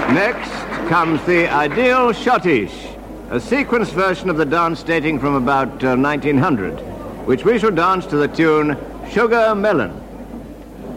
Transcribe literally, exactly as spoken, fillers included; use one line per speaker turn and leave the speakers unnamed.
Next comes the Ideal Schottisch, a sequence version of the dance dating from about uh, nineteen hundred, which we shall dance to the tune Sugar Melon.